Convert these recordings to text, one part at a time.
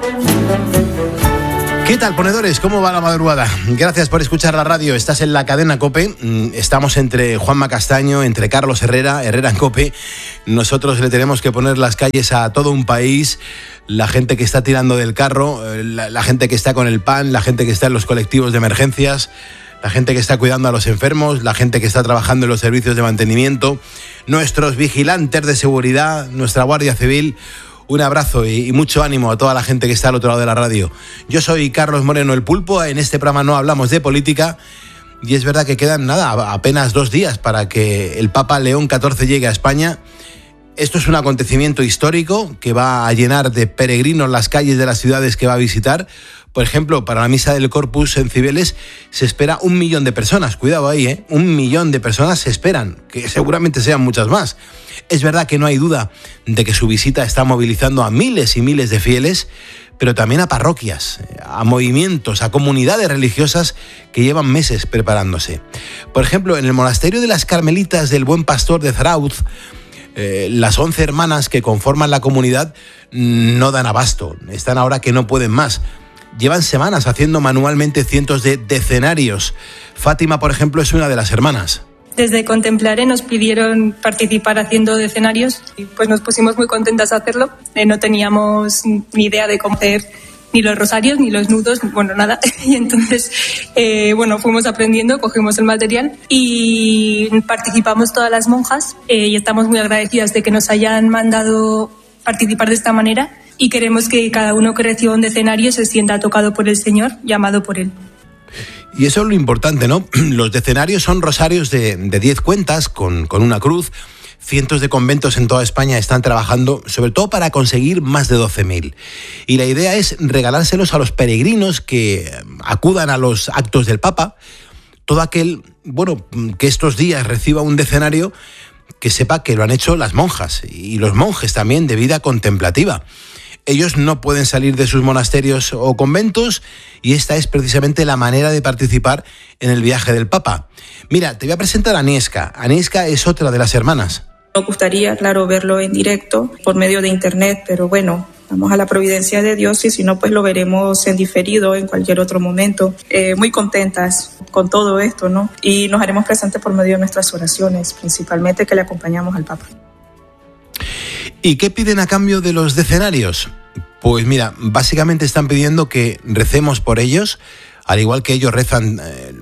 ¿Qué tal, ponedores? ¿Cómo va la madrugada? Gracias por escuchar la radio. Estás en la cadena COPE. Estamos entre Juanma Castaño, entre Carlos Herrera en COPE. Nosotros le tenemos que poner las calles a todo un país. La gente que está tirando del carro, la gente que está con el pan, la gente que está en los colectivos de emergencias, la gente que está cuidando a los enfermos, la gente que está trabajando en los servicios de mantenimiento, nuestros vigilantes de seguridad, nuestra Guardia Civil. Un abrazo y mucho ánimo a toda la gente que está al otro lado de la radio. Yo soy Carlos Moreno el Pulpo. En este programa no hablamos de política. Y es verdad que quedan apenas 2 días para que el Papa León XIV llegue a España. Esto es un acontecimiento histórico que va a llenar de peregrinos las calles de las ciudades que va a visitar. Por ejemplo, para la misa del Corpus en Cibeles se espera 1 millón de personas. Cuidado ahí, 1 millón de personas se esperan, que seguramente sean muchas más. Es verdad que no hay duda de que su visita está movilizando a miles y miles de fieles, pero también a parroquias, a movimientos, a comunidades religiosas que llevan meses preparándose. Por ejemplo, en el monasterio de las Carmelitas del Buen Pastor de Zarauz, las 11 hermanas que conforman la comunidad no dan abasto, están ahora que no pueden más. Llevan semanas haciendo manualmente cientos de decenarios. Fátima, por ejemplo, es una de las hermanas. Desde Contemplaré nos pidieron participar haciendo decenarios y pues nos pusimos muy contentas a hacerlo. No teníamos ni idea de cómo hacer ni los rosarios, ni los nudos, bueno, nada. Y entonces, fuimos aprendiendo, cogimos el material y participamos todas las monjas y estamos muy agradecidas de que nos hayan mandado participar de esta manera y queremos que cada uno que reciba un decenario se sienta tocado por el Señor, llamado por Él. Y eso es lo importante, ¿no? Los decenarios son rosarios de 10 cuentas con una cruz. Cientos de conventos en toda España están trabajando, sobre todo para conseguir más de 12.000. Y la idea es regalárselos a los peregrinos que acudan a los actos del Papa. Todo aquel, que estos días reciba un decenario, que sepa que lo han hecho las monjas y los monjes también de vida contemplativa. Ellos no pueden salir de sus monasterios o conventos y esta es precisamente la manera de participar en el viaje del Papa. Mira, te voy a presentar a Aniesca. Aniesca es otra de las hermanas. Nos gustaría, claro, verlo en directo por medio de internet, pero bueno, vamos a la providencia de Dios y si no, pues lo veremos en diferido en cualquier otro momento. Muy contentas con todo esto, ¿no? Y nos haremos presentes por medio de nuestras oraciones, principalmente que le acompañamos al Papa. ¿Y qué piden a cambio de los decenarios? Pues mira, básicamente están pidiendo que recemos por ellos, al igual que ellos rezan,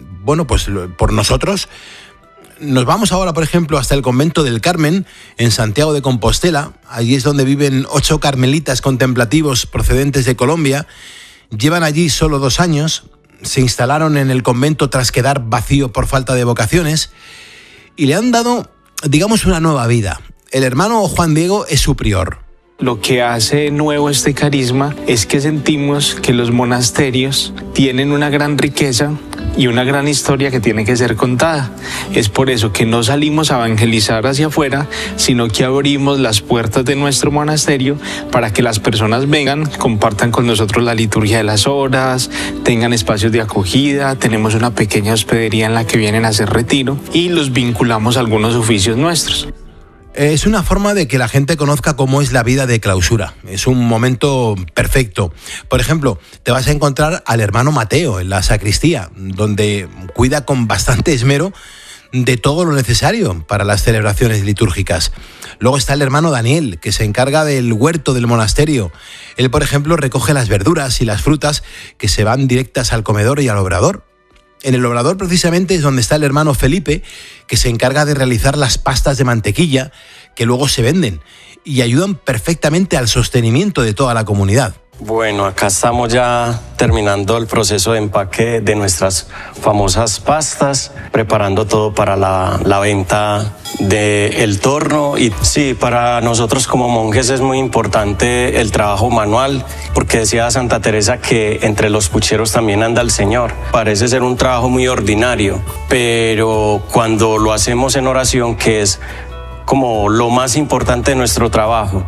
por nosotros. Nos vamos ahora, por ejemplo, hasta el convento del Carmen, en Santiago de Compostela. Allí es donde viven 8 carmelitas contemplativos procedentes de Colombia. Llevan allí solo 2 años. Se instalaron en el convento tras quedar vacío por falta de vocaciones. Y le han dado, digamos, una nueva vida. El hermano Juan Diego es su prior. Lo que hace nuevo este carisma es que sentimos que los monasterios tienen una gran riqueza y una gran historia que tiene que ser contada. Es por eso que no salimos a evangelizar hacia afuera, sino que abrimos las puertas de nuestro monasterio para que las personas vengan, compartan con nosotros la liturgia de las horas, tengan espacios de acogida, tenemos una pequeña hospedería en la que vienen a hacer retiro y los vinculamos a algunos oficios nuestros. Es una forma de que la gente conozca cómo es la vida de clausura. Es un momento perfecto. Por ejemplo, te vas a encontrar al hermano Mateo en la sacristía, donde cuida con bastante esmero de todo lo necesario para las celebraciones litúrgicas. Luego está el hermano Daniel, que se encarga del huerto del monasterio. Él, por ejemplo, recoge las verduras y las frutas que se van directas al comedor y al obrador. En el obrador precisamente es donde está el hermano Felipe, que se encarga de realizar las pastas de mantequilla que luego se venden y ayudan perfectamente al sostenimiento de toda la comunidad. Bueno, acá estamos ya terminando el proceso de empaque de nuestras famosas pastas, preparando todo para la venta del torno. Y sí, para nosotros como monjes es muy importante el trabajo manual, porque decía Santa Teresa que entre los pucheros también anda el Señor. Parece ser un trabajo muy ordinario, pero cuando lo hacemos en oración, que es como lo más importante de nuestro trabajo.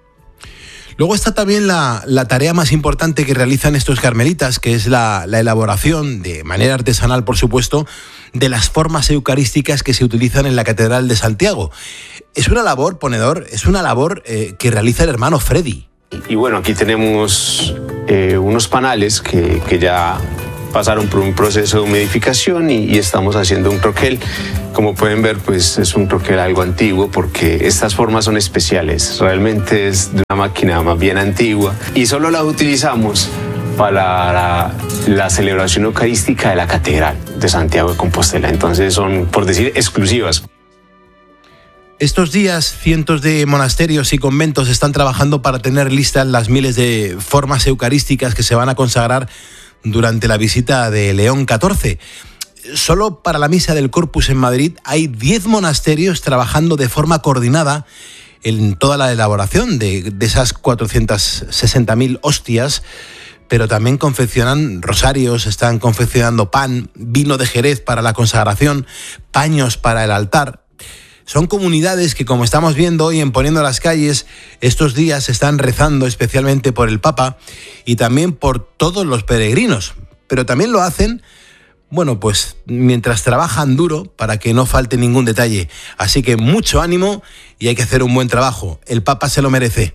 Luego está también la tarea más importante que realizan estos carmelitas, que es la elaboración, de manera artesanal por supuesto, de las formas eucarísticas que se utilizan en la Catedral de Santiago. Es una labor, ponedor, es una labor que realiza el hermano Freddy. Y bueno, aquí tenemos unos panales que ya pasaron por un proceso de humidificación y estamos haciendo un troquel. Como pueden ver, pues es un troquel algo antiguo porque estas formas son especiales. Realmente es de una máquina más bien antigua y solo la utilizamos para la celebración eucarística de la Catedral de Santiago de Compostela. Entonces son, por decir, exclusivas. Estos días, cientos de monasterios y conventos están trabajando para tener listas las miles de formas eucarísticas que se van a consagrar durante la visita de León XIV. Solo para la misa del Corpus en Madrid hay 10 monasterios trabajando de forma coordinada en toda la elaboración de esas 460.000 hostias, pero también confeccionan rosarios, están confeccionando pan, vino de Jerez para la consagración, paños para el altar. Son comunidades que, como estamos viendo hoy en Poniendo las Calles, estos días están rezando especialmente por el Papa y también por todos los peregrinos, pero también lo hacen, bueno, pues mientras trabajan duro para que no falte ningún detalle. Así que mucho ánimo y hay que hacer un buen trabajo. El Papa se lo merece.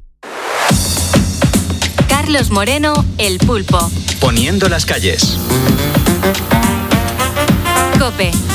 Carlos Moreno, El Pulpo. Poniendo las Calles. COPE.